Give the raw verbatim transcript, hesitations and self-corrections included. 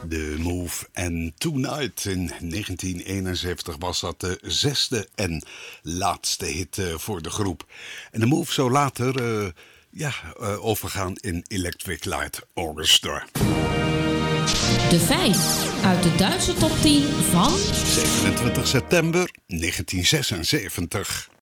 The Move en Tonight. In negentien eenenzeventig was dat de zesde en laatste hit uh, voor de groep. En The Move zou later uh, ja, uh, overgaan in Electric Light Orchestra. De vijf uit de Duitse top tien van zevenentwintig september negentien zesenzeventig.